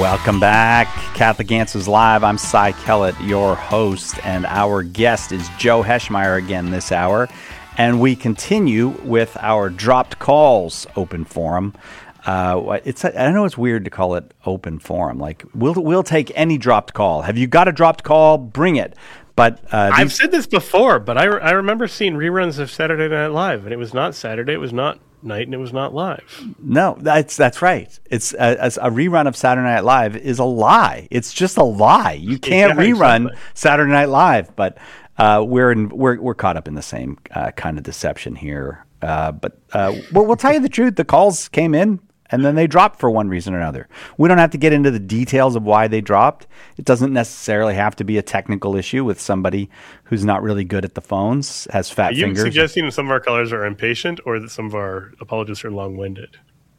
Welcome back. Catholic Answers Live. I'm Cy Kellett, your host, and our guest is Joe Heschmeyer again this hour. And we continue with our dropped calls open forum. I know it's weird to call it open forum. Like we'll take any dropped call. Have you got a dropped call? Bring it. But I've said this before, but I remember seeing reruns of Saturday Night Live, and it was not Saturday, it was not night, and it was not live. No, that's right. It's a rerun of Saturday Night Live is a lie. It's just a lie. You can't rerun exactly. Saturday Night Live, but we're caught up in the same kind of deception here. But we'll tell you the truth. The calls came in, and then they dropped for one reason or another. We don't have to get into the details of why they dropped. It doesn't necessarily have to be a technical issue with somebody who's not really good at the phones, has fat fingers. Are you suggesting that some of our callers are impatient or that some of our apologists are long-winded?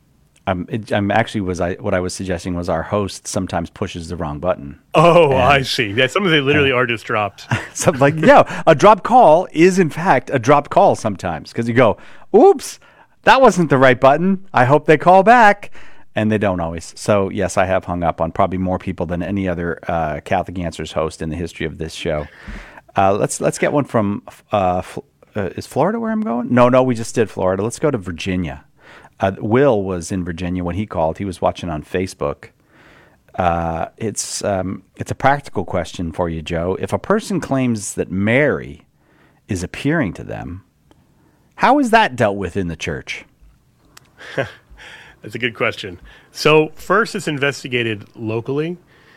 What I was suggesting was our host sometimes pushes the wrong button. Oh, I see. Yeah, some of they literally are just dropped. Something like, a dropped call is in fact a dropped call sometimes because you go, oops, that wasn't the right button. I hope they call back. And they don't always. So, yes, I have hung up on probably more people than any other Catholic Answers host in the history of this show. Let's get one from, is Florida where I'm going? No, we just did Florida. Let's go to Virginia. Will was in Virginia when he called. He was watching on Facebook. It's a practical question for you, Joe. If a person claims that Mary is appearing to them, how is that dealt with in the church? That's a good question. So first, it's investigated locally.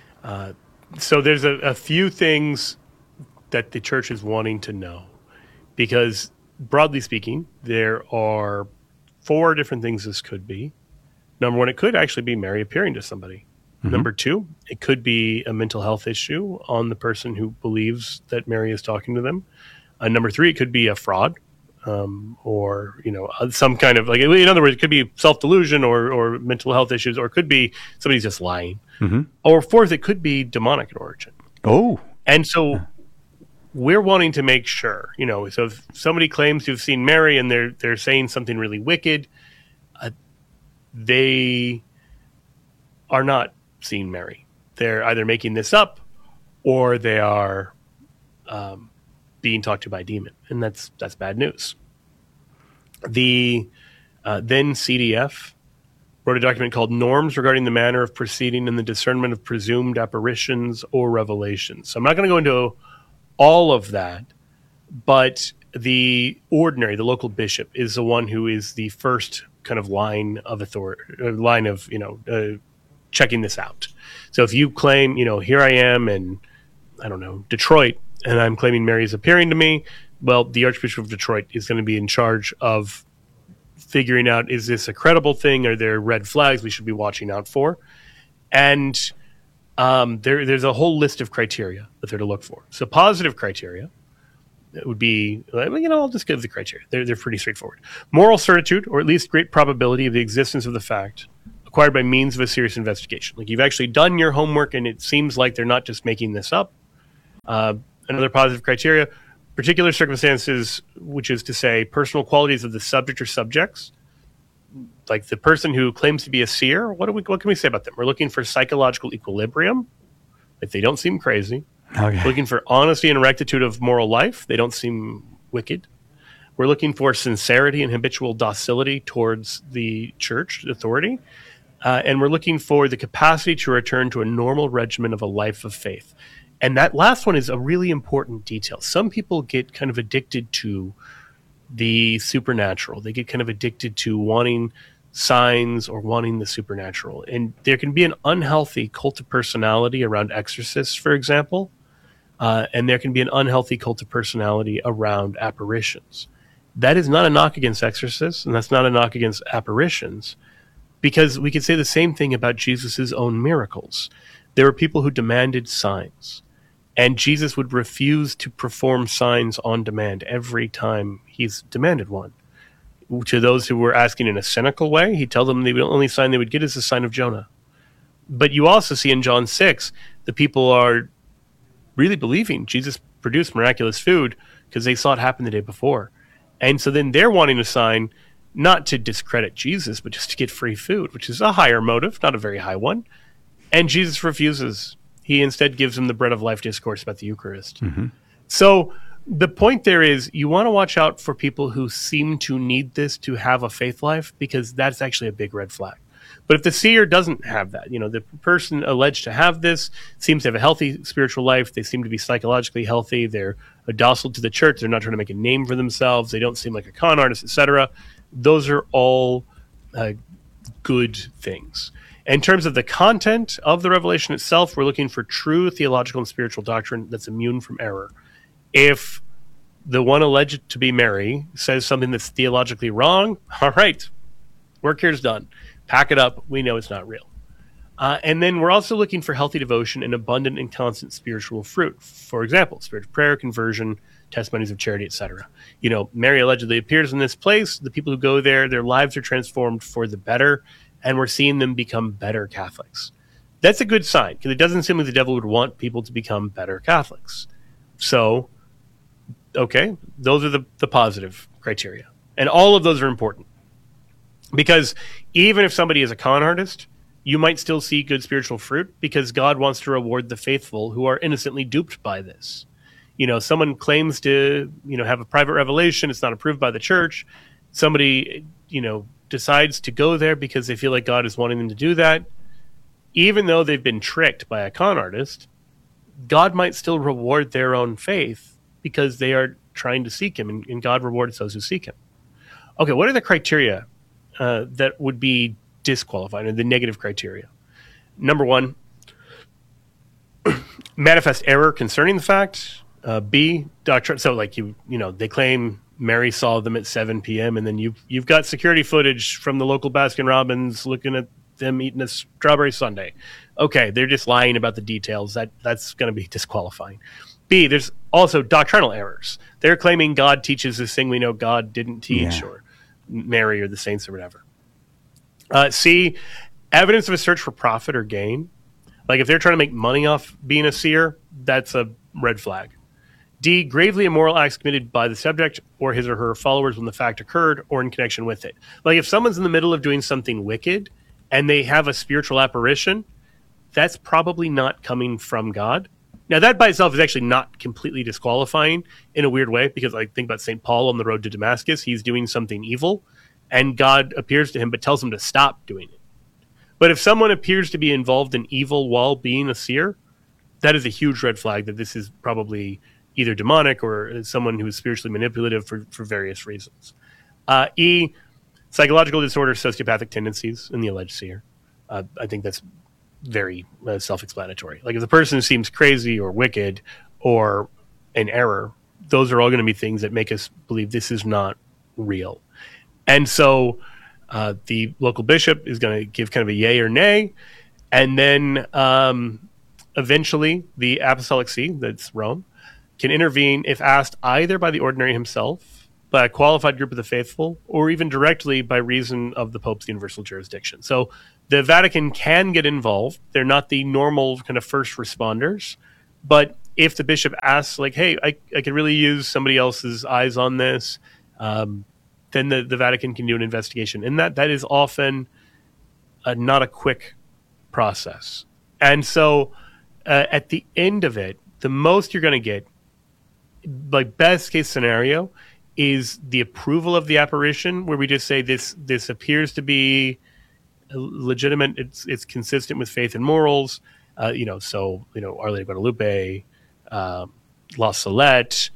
So there's a few things that the church is wanting to know, because broadly speaking, there are 4 different things this could be. Number 1, it could actually be Mary appearing to somebody. Mm-hmm. Number 2, it could be a mental health issue on the person who believes that Mary is talking to them. Number 3, it could be a fraud. Or some kind of in other words, it could be self-delusion or mental health issues, or it could be somebody's just lying. Mm-hmm. Or 4th, it could be demonic in origin. Oh, and so we're wanting to make sure, so if somebody claims to have seen Mary and they're saying something really wicked, they are not seeing Mary. They're either making this up or they are being talked to by a demon, and that's bad news. The then CDF wrote a document called Norms Regarding the Manner of Proceeding in the Discernment of Presumed Apparitions or Revelations. So I'm not going to go into all of that, but the ordinary, the local bishop, is the one who is the first kind of line of authority, checking this out. So if you claim, here I am in, Detroit, and I'm claiming Mary is appearing to me, well, the Archbishop of Detroit is going to be in charge of figuring out, is this a credible thing? Are there red flags we should be watching out for? And there's a whole list of criteria that they're to look for. So positive criteria would be, I'll just give the criteria. They're pretty straightforward. Moral certitude, or at least great probability of the existence of the fact, acquired by means of a serious investigation. Like you've actually done your homework, and it seems like they're not just making this up. Another positive criteria, particular circumstances, which is to say personal qualities of the subject or subjects, like the person who claims to be a seer. What can we say about them? We're looking for psychological equilibrium. Like they don't seem crazy. Okay. We're looking for honesty and rectitude of moral life. They don't seem wicked. We're looking for sincerity and habitual docility towards the church authority. And we're looking for the capacity to return to a normal regimen of a life of faith. And that last one is a really important detail. Some people get kind of addicted to the supernatural. They get kind of addicted to wanting signs or wanting the supernatural. And there can be an unhealthy cult of personality around exorcists, for example. And there can be an unhealthy cult of personality around apparitions. That is not a knock against exorcists, and that's not a knock against apparitions, because we could say the same thing about Jesus's own miracles. There were people who demanded signs, and Jesus would refuse to perform signs on demand every time he's demanded one. To those who were asking in a cynical way, he'd tell them the only sign they would get is the sign of Jonah. But you also see in John 6, the people are really believing Jesus produced miraculous food because they saw it happen the day before. And so then they're wanting a sign, not to discredit Jesus, but just to get free food, which is a higher motive, not a very high one. And Jesus refuses. He instead gives them the bread of life discourse about the Eucharist. Mm-hmm. So the point there is you want to watch out for people who seem to need this to have a faith life, because that's actually a big red flag. But if the seer doesn't have that, the person alleged to have this seems to have a healthy spiritual life. They seem to be psychologically healthy. They're docile to the church. They're not trying to make a name for themselves. They don't seem like a con artist, etc. Those are all good things. In terms of the content of the revelation itself, we're looking for true theological and spiritual doctrine that's immune from error. If the one alleged to be Mary says something that's theologically wrong, all right, work here's done. Pack it up. We know it's not real. And then we're also looking for healthy devotion and abundant and constant spiritual fruit. For example, spiritual prayer, conversion, testimonies of charity, etc. Mary allegedly appears in this place. The people who go there, their lives are transformed for the better, and we're seeing them become better Catholics. That's a good sign, because it doesn't seem like the devil would want people to become better Catholics. So, okay, those are the positive criteria. And all of those are important. Because even if somebody is a con artist, you might still see good spiritual fruit, because God wants to reward the faithful who are innocently duped by this. Someone claims to, have a private revelation. It's not approved by the church. Somebody, decides to go there because they feel like God is wanting them to do that. Even though they've been tricked by a con artist, God might still reward their own faith because they are trying to seek him, and God rewards those who seek him. Okay, what are the criteria that would be disqualifying, or the negative criteria? Number one, manifest error concerning the fact. B, doctrine. So, they claim Mary saw them at 7 p.m. and then you've got security footage from the local Baskin Robbins looking at them eating a strawberry sundae. Okay, they're just lying about the details. That's going to be disqualifying. B, there's also doctrinal errors. They're claiming God teaches this thing we know God didn't teach, or Mary or the saints or whatever. C, evidence of a search for profit or gain. Like if they're trying to make money off being a seer, that's a red flag. D, gravely immoral acts committed by the subject or his or her followers when the fact occurred or in connection with it. Like if someone's in the middle of doing something wicked and they have a spiritual apparition, that's probably not coming from God. Now, that by itself is actually not completely disqualifying in a weird way, because think about St. Paul on the road to Damascus. He's doing something evil, and God appears to him but tells him to stop doing it. But if someone appears to be involved in evil while being a seer, that is a huge red flag that this is probably either demonic or someone who is spiritually manipulative for various reasons. E, psychological disorder, sociopathic tendencies in the alleged seer. I think that's very self-explanatory. Like if the person seems crazy or wicked or in error, those are all going to be things that make us believe this is not real. And so the local bishop is going to give kind of a yay or nay, and then eventually the Apostolic See, that's Rome, can intervene if asked either by the ordinary himself, by a qualified group of the faithful, or even directly by reason of the Pope's universal jurisdiction. So the Vatican can get involved. They're not the normal kind of first responders, but if the bishop asks, like, hey, I could really use somebody else's eyes on this, then the Vatican can do an investigation. And that is often not a quick process. And so at the end of it, the most you're going to get, like best case scenario, is the approval of the apparition, where we just say this appears to be legitimate. It's consistent with faith and morals. Our Lady of Guadalupe, La Salette,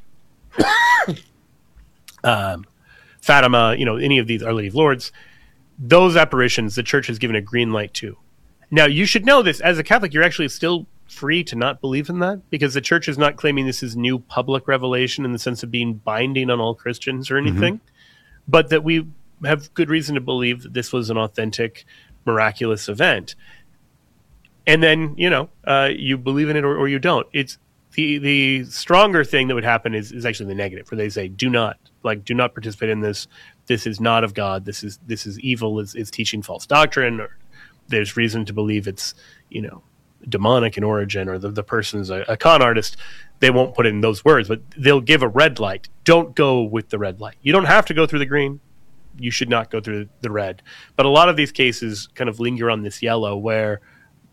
Fatima, any of these Our Lady of Lourdes, those apparitions the church has given a green light to. Now, you should know this. As a Catholic, you're actually still free to not believe in that, because the church is not claiming this is new public revelation in the sense of being binding on all Christians or anything, but that we have good reason to believe that this was an authentic, miraculous event. And then, you believe in it or you don't. It's the stronger thing that would happen is actually the negative, where they say, do not participate in this. This is not of God. This is evil. It's teaching false doctrine, or there's reason to believe it's, demonic in origin, or the person's a con artist. They won't put in those words, but they'll give a red light. Don't go with the red light. You don't have to go through the green. You should not go through the red. But a lot of these cases kind of linger on this yellow, where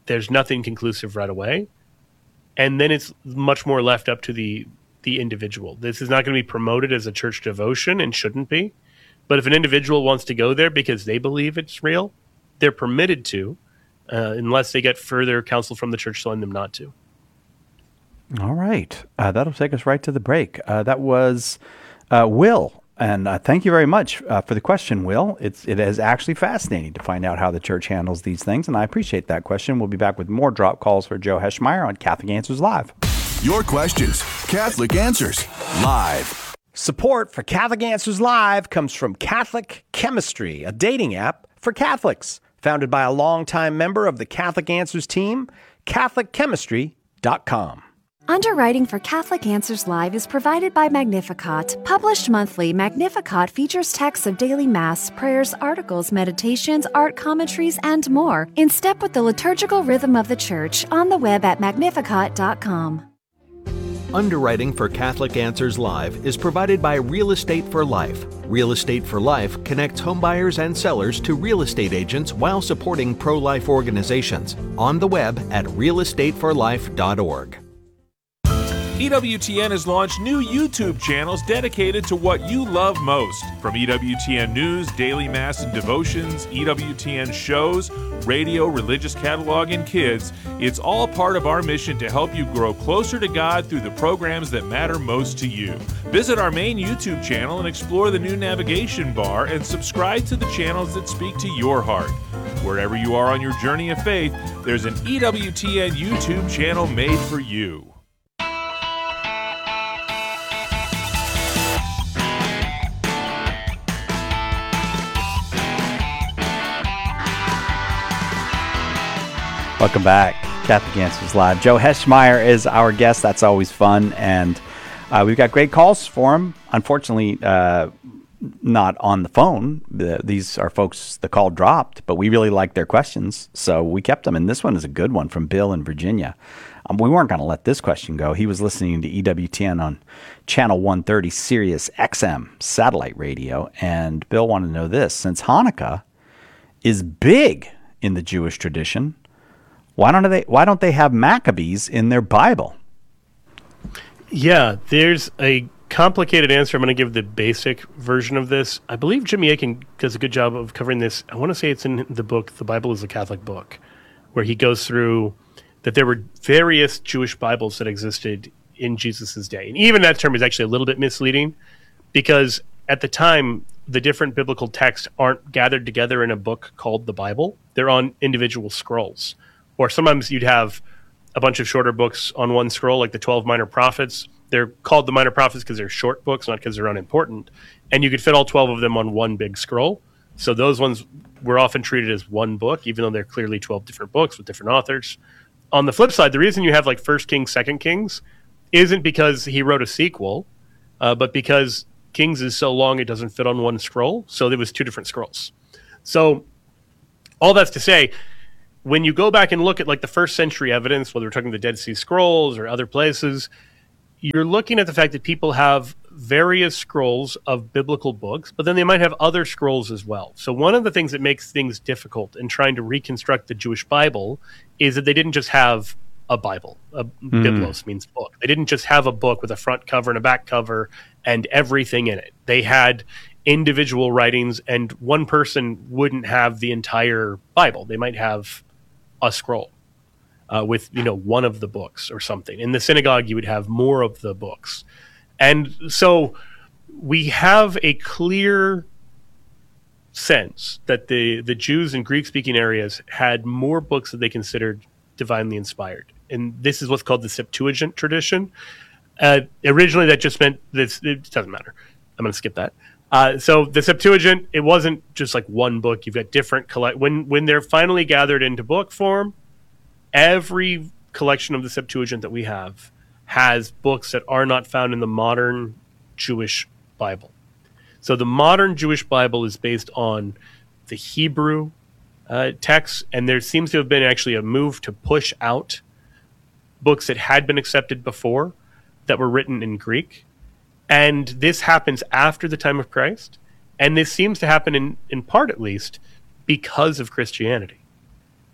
there's nothing conclusive right away. And then it's much more left up to the individual. This is not going to be promoted as a church devotion and shouldn't be. But if an individual wants to go there because they believe it's real, they're permitted to, unless they get further counsel from the church telling them not to. All right. That'll take us right to the break. That was Will. And thank you very much for the question, Will. It is actually fascinating to find out how the church handles these things, and I appreciate that question. We'll be back with more drop calls for Joe Heschmeyer on Catholic Answers Live. Your questions, Catholic Answers Live. Support for Catholic Answers Live comes from Catholic Chemistry, a dating app for Catholics. Founded by a longtime member of the Catholic Answers team, CatholicChemistry.com. Underwriting for Catholic Answers Live is provided by Magnificat. Published monthly, Magnificat features texts of daily Mass, prayers, articles, meditations, art commentaries, and more, in step with the liturgical rhythm of the Church, on the web at Magnificat.com. Underwriting for Catholic Answers Live is provided by Real Estate for Life. Real Estate for Life connects homebuyers and sellers to real estate agents while supporting pro-life organizations. On the web at realestateforlife.org. EWTN has launched new YouTube channels dedicated to what you love most. From EWTN News, Daily Mass and Devotions, EWTN shows, radio, religious catalog, and kids, it's all part of our mission to help you grow closer to God through the programs that matter most to you. Visit our main YouTube channel and explore the new navigation bar and subscribe to the channels that speak to your heart. Wherever you are on your journey of faith, there's an EWTN YouTube channel made for you. Welcome back. Catholic Answers Live. Joe Heschmeyer is our guest. That's always fun. And we've got great calls for him. Unfortunately, not on the phone. These are folks, the call dropped, but we really liked their questions, so we kept them. And this one is a good one from Bill in Virginia. We weren't going to let this question go. He was listening to EWTN on Channel 130 Sirius XM satellite radio. And Bill wanted to know this. Since Hanukkah is big in the Jewish tradition, why don't they have Maccabees in their Bible? Yeah, there's a complicated answer. I'm going to give the basic version of this. I believe Jimmy Akin does a good job of covering this. I want to say it's in the book, The Bible is a Catholic Book, where he goes through that there were various Jewish Bibles that existed in Jesus' day. And even that term is actually a little bit misleading, because at the time, the different biblical texts aren't gathered together in a book called the Bible. They're on individual scrolls. Or sometimes you'd have a bunch of shorter books on one scroll, like the 12 Minor Prophets. They're called the Minor Prophets because they're short books, not because they're unimportant. And you could fit all 12 of them on one big scroll. So those ones were often treated as one book, even though they're clearly 12 different books with different authors. On the flip side, the reason you have like 1 Kings, 2 Kings isn't because he wrote a sequel, but because Kings is so long it doesn't fit on one scroll. So there was two different scrolls. So all that's to say, when you go back and look at like the first century evidence, whether we're talking the Dead Sea Scrolls or other places, you're looking at the fact that people have various scrolls of biblical books, but then they might have other scrolls as well. So one of the things that makes things difficult in trying to reconstruct the Jewish Bible is that they didn't just have a Bible. Biblos means book. They didn't just have a book with a front cover and a back cover and everything in it. They had individual writings, and one person wouldn't have the entire Bible. They might have a scroll with one of the books or something. In the synagogue, you would have more of the books. And so we have a clear sense that the Jews in Greek-speaking areas had more books that they considered divinely inspired. And this is what's called the Septuagint tradition. Originally, that just meant this. It doesn't matter. I'm going to skip that. So the Septuagint, it wasn't just like one book. You've got different when they're finally gathered into book form, every collection of the Septuagint that we have has books that are not found in the modern Jewish Bible. So the modern Jewish Bible is based on the Hebrew texts, and there seems to have been actually a move to push out books that had been accepted before that were written in Greek. And this happens after the time of Christ. And this seems to happen in part, at least, because of Christianity.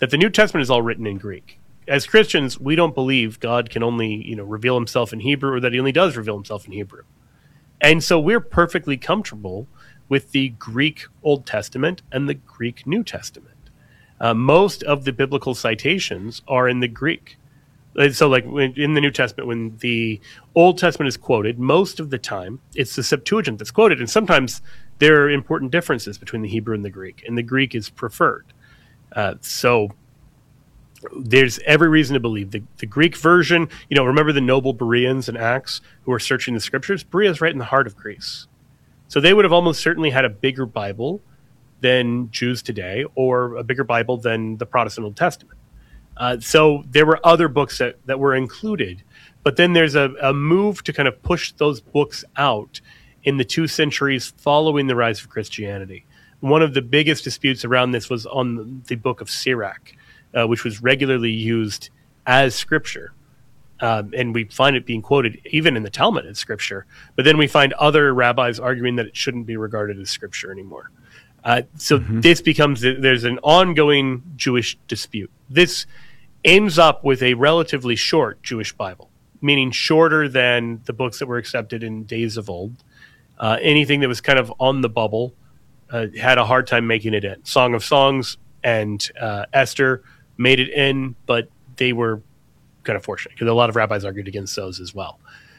that the New Testament is all written in Greek. As Christians, we don't believe God can only, reveal himself in Hebrew, or that he only does reveal himself in Hebrew. And so we're perfectly comfortable with the Greek Old Testament and the Greek New Testament. Most of the biblical citations are in the Greek. So like in the New Testament, when the Old Testament is quoted, most of the time it's the Septuagint that's quoted. And sometimes there are important differences between the Hebrew and the Greek, and the Greek is preferred. So there's every reason to believe the Greek version, remember the noble Bereans in Acts who were searching the scriptures? Berea is right in the heart of Greece. So they would have almost certainly had a bigger Bible than Jews today, or a bigger Bible than the Protestant Old Testament. So there were other books that were included, but then there's a move to kind of push those books out in the 2 centuries following the rise of Christianity. One of the biggest disputes around this was on the book of Sirach, which was regularly used as scripture. And we find it being quoted even in the Talmud as scripture. But then we find other rabbis arguing that it shouldn't be regarded as scripture anymore. This becomes, there's an ongoing Jewish dispute. This ends up with a relatively short Jewish Bible, meaning shorter than the books that were accepted in days of old. Anything that was kind of on the bubble had a hard time making it in. Song of Songs and Esther made it in, but they were kind of fortunate because a lot of rabbis argued against those as well.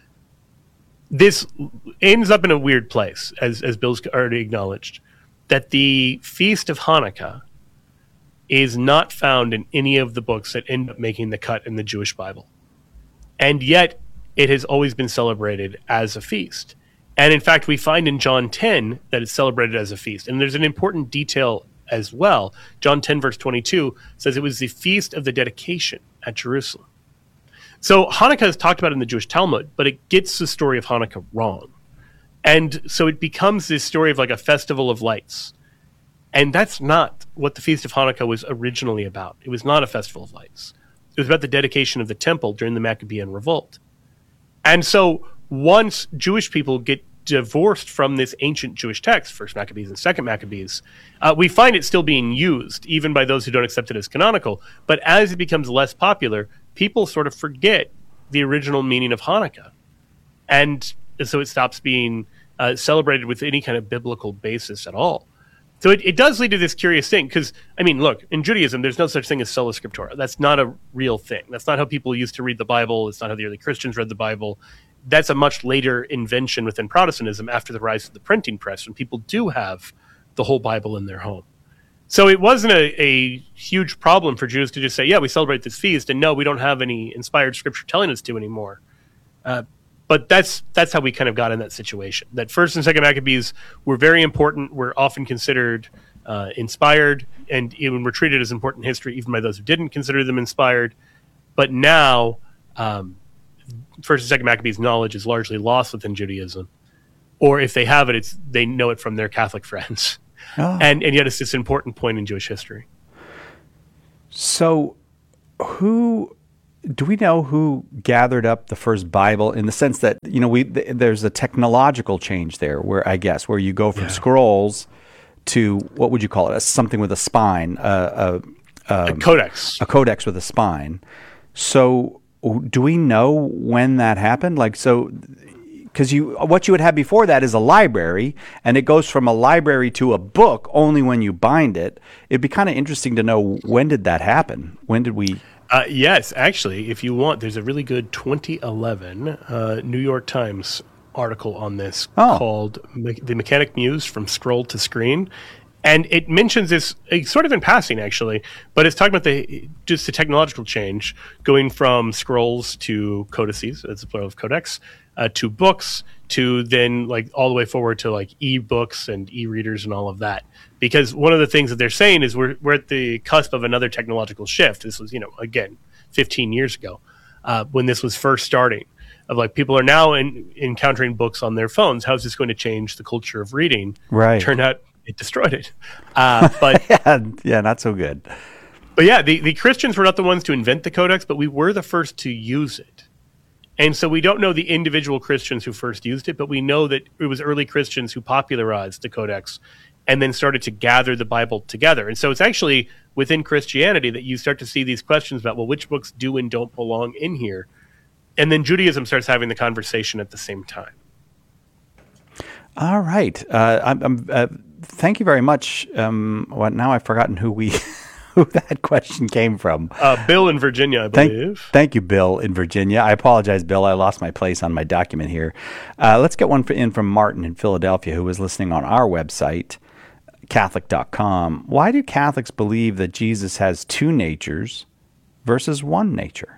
This ends up in a weird place, as Bill's already acknowledged, that the Feast of Hanukkah is not found in any of the books that end up making the cut in the Jewish Bible. And yet it has always been celebrated as a feast. And in fact, we find in John 10 that it's celebrated as a feast. And there's an important detail as well. John 10 verse 22 says it was the feast of the dedication at Jerusalem. So Hanukkah is talked about in the Jewish Talmud, but it gets the story of Hanukkah wrong. And so it becomes this story of like a festival of lights. And that's not what the Feast of Hanukkah was originally about. It was not a festival of lights. It was about the dedication of the temple during the Maccabean revolt. And so once Jewish people get divorced from this ancient Jewish text, First Maccabees and Second Maccabees, we find it still being used, even by those who don't accept it as canonical. But as it becomes less popular, people sort of forget the original meaning of Hanukkah. And so it stops being celebrated with any kind of biblical basis at all. So it does lead to this curious thing, because, I mean, look, in Judaism, there's no such thing as sola scriptura. That's not a real thing. That's not how people used to read the Bible. It's not how the early Christians read the Bible. That's a much later invention within Protestantism after the rise of the printing press, when people do have the whole Bible in their home. So it wasn't a huge problem for Jews to just say, yeah, we celebrate this feast, and no, we don't have any inspired scripture telling us to anymore. But that's how we kind of got in that situation. That First and Second Maccabees were very important, were often considered inspired, and even were treated as important history even by those who didn't consider them inspired. But now, First and Second Maccabees knowledge is largely lost within Judaism. Or if they have it, they know it from their Catholic friends. Oh. And yet it's this important point in Jewish history. So do we know who gathered up the first Bible, in the sense that, there's a technological change there where you go from scrolls to, what would you call it? Something with a spine, a codex. A codex with a spine. So do we know when that happened? Because what you would have before that is a library, and it goes from a library to a book only when you bind it. It'd be kind of interesting to know, when did that happen? When did we... Yes, actually, if you want, there's a really good 2011 New York Times article on this called The Mechanic Muse from Scroll to Screen. And it mentions this sort of in passing, actually, but it's talking about just the technological change going from scrolls to codices, that's the plural of codex, to books, to then all the way forward to e-books and e-readers and all of that. Because one of the things that they're saying is we're at the cusp of another technological shift. This was, again, 15 years ago when this was first starting. Of people are now encountering books on their phones. How is this going to change the culture of reading? Right. Turned out it destroyed it. But yeah, not so good. But yeah, the Christians were not the ones to invent the codex, but we were the first to use it. And so we don't know the individual Christians who first used it, but we know that it was early Christians who popularized the codex and then started to gather the Bible together. And so it's actually within Christianity that you start to see these questions about, well, which books do and don't belong in here? And then Judaism starts having the conversation at the same time. All right. Thank you very much. Now I've forgotten who that question came from. Bill in Virginia, I believe. Thank you, Bill in Virginia. I apologize, Bill. I lost my place on my document here. Let's get one in from Martin in Philadelphia, who was listening on our website, Catholic.com. Why do Catholics believe that Jesus has two natures versus one nature?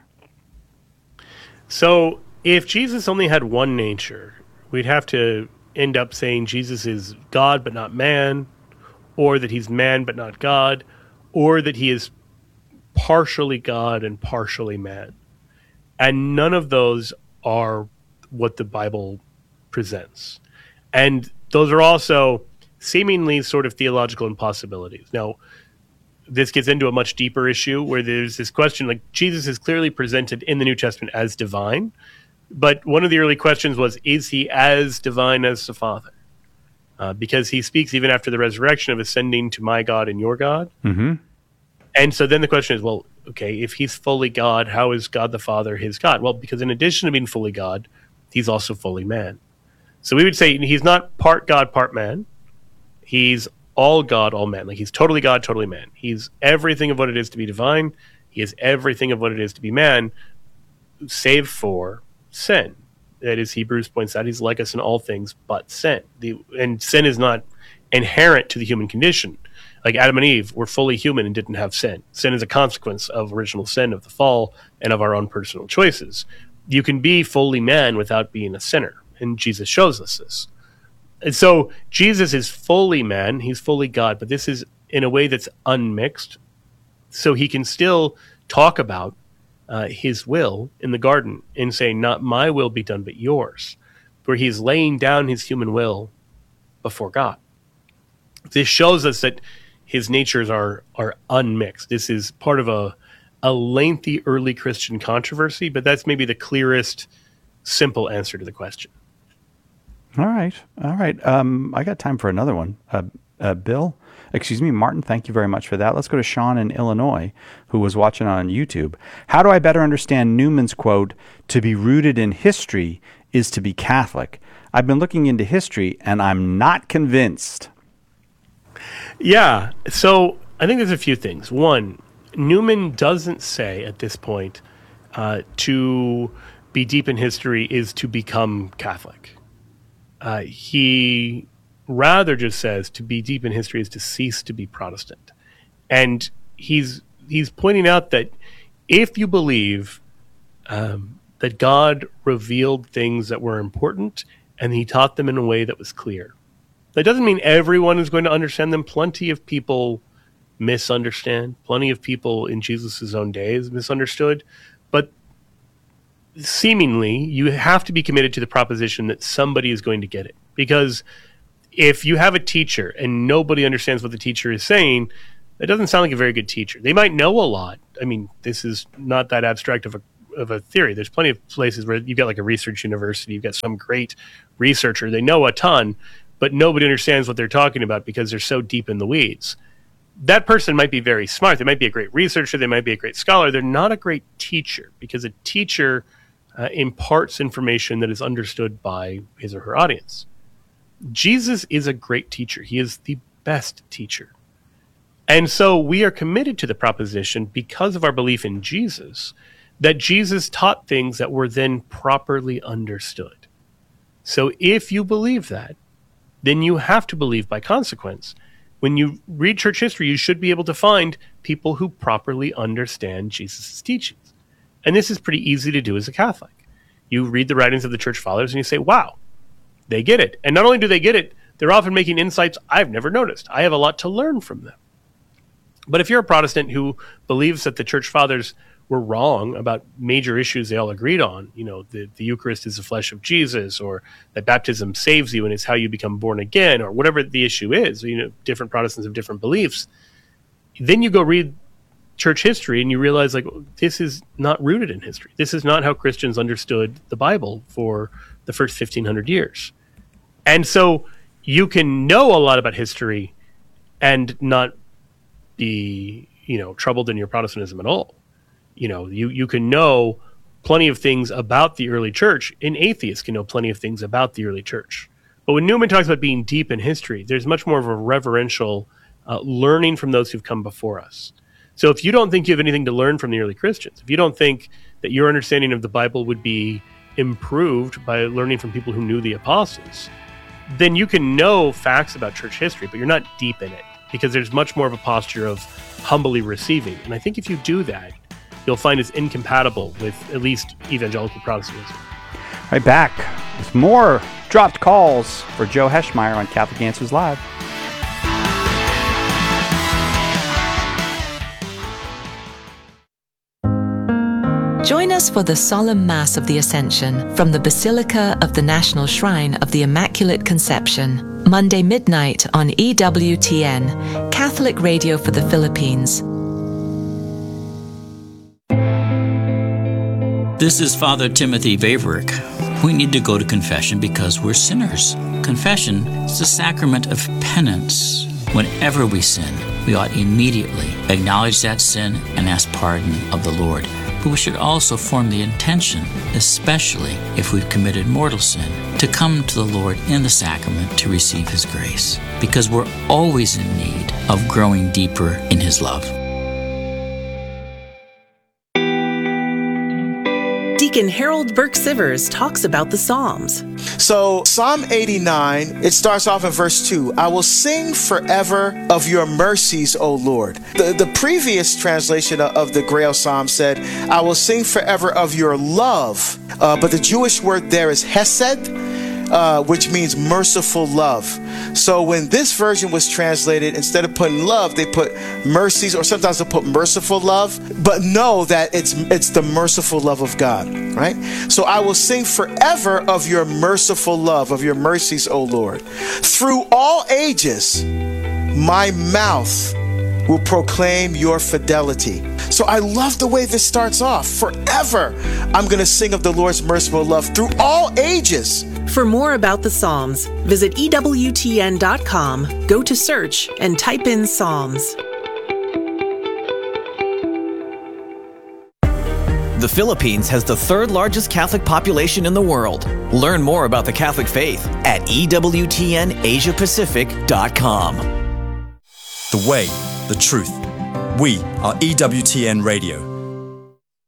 So if Jesus only had one nature, we'd have to end up saying Jesus is God but not man, or that he's man but not God, or that he is partially God and partially man. And none of those are what the Bible presents. And those are also seemingly sort of theological impossibilities. Now, this gets into a much deeper issue where there's this question, like Jesus is clearly presented in the New Testament as divine, but one of the early questions was, is he as divine as the Father? Because he speaks even after the resurrection of ascending to my God and your God. Mm-hmm. And so then the question is, well, okay, if he's fully God, how is God the Father his God? Well, because in addition to being fully God, he's also fully man. So we would say he's not part God, part man. He's all God, all man. Like he's totally God, totally man. He's everything of what it is to be divine. He is everything of what it is to be man, save for sin. That is, Hebrews points out, he's like us in all things but sin. And sin is not inherent to the human condition. Like Adam and Eve were fully human and didn't have sin. Sin is a consequence of original sin, of the fall, and of our own personal choices. You can be fully man without being a sinner, and Jesus shows us this. And so Jesus is fully man, he's fully God, but this is in a way that's unmixed. So he can still talk about his will in the garden and saying, not my will be done, but yours, where he's laying down his human will before God. This shows us that his natures are unmixed. This is part of a lengthy early Christian controversy, but that's maybe the clearest, simple answer to the question. All right. I got time for another one. Martin, thank you very much for that. Let's go to Sean in Illinois, who was watching on YouTube. How do I better understand Newman's quote, "To be rooted in history is to be Catholic"? I've been looking into history, and I'm not convinced. Yeah, so I think there's a few things. One, Newman doesn't say at this point to be deep in history is to become Catholic. He rather just says to be deep in history is to cease to be Protestant. And he's pointing out that if you believe that God revealed things that were important and he taught them in a way that was clear, that doesn't mean everyone is going to understand them. Plenty of people misunderstand. Plenty of people in Jesus' own days misunderstood. But seemingly, you have to be committed to the proposition that somebody is going to get it. Because if you have a teacher and nobody understands what the teacher is saying, that doesn't sound like a very good teacher. They might know a lot. I mean, this is not that abstract of a theory. There's plenty of places where you've got like a research university, you've got some great researcher, they know a ton, but nobody understands what they're talking about because they're so deep in the weeds. That person might be very smart. They might be a great researcher. They might be a great scholar. They're not a great teacher because a teacher imparts information that is understood by his or her audience. Jesus is a great teacher. He is the best teacher. And so we are committed to the proposition because of our belief in Jesus that Jesus taught things that were then properly understood. So if you believe that, then you have to believe by consequence. When you read church history, you should be able to find people who properly understand Jesus' teachings. And this is pretty easy to do as a Catholic. You read the writings of the church fathers and you say, wow, they get it. And not only do they get it, they're often making insights I've never noticed. I have a lot to learn from them. But if you're a Protestant who believes that the church fathers were wrong about major issues they all agreed on, you know, the Eucharist is the flesh of Jesus, or that baptism saves you and is how you become born again, or whatever the issue is, you know, different Protestants have different beliefs, then you go read church history and you realize, like, this is not rooted in history. This is not how Christians understood the Bible for the first 1,500 years. And so you can know a lot about history and not be troubled in your Protestantism at all. You can know plenty of things about the early church, and atheists can know plenty of things about the early church. But when Newman talks about being deep in history, there's much more of a reverential learning from those who've come before us. So if you don't think you have anything to learn from the early Christians, if you don't think that your understanding of the Bible would be improved by learning from people who knew the apostles, then you can know facts about church history, but you're not deep in it, because there's much more of a posture of humbly receiving. And I think if you do that, you'll find it's incompatible with at least evangelical Protestantism. Right back with more dropped calls for Joe Heschmeyer on Catholic Answers Live. Join us for the Solemn Mass of the Ascension from the Basilica of the National Shrine of the Immaculate Conception, Monday midnight on EWTN, Catholic Radio for the Philippines. This is Father Timothy Vaverick. We need to go to confession because we're sinners. Confession is the sacrament of penance. Whenever we sin, we ought immediately acknowledge that sin and ask pardon of the Lord. But we should also form the intention, especially if we've committed mortal sin, to come to the Lord in the sacrament to receive His grace, because we're always in need of growing deeper in His love. Deacon Harold Burke-Sivers talks about the Psalms. So Psalm 89, it starts off in verse 2. I will sing forever of your mercies, O Lord. The previous translation of the Grail Psalm said, I will sing forever of your love. But the Jewish word there is hesed, which means merciful love. So when this version was translated, instead of putting love, they put mercies, or sometimes they put merciful love. But know that it's the merciful love of God, right? So I will sing forever of your merciful love, of your mercies, O Lord. Through all ages, my mouth will proclaim your fidelity. So I love the way this starts off. Forever, I'm going to sing of the Lord's merciful love through all ages. For more about the Psalms, visit EWTN.com, go to search, and type in Psalms. The Philippines has the third largest Catholic population in the world. Learn more about the Catholic faith at EWTNAsiaPacific.com. The way, the truth. We are EWTN Radio.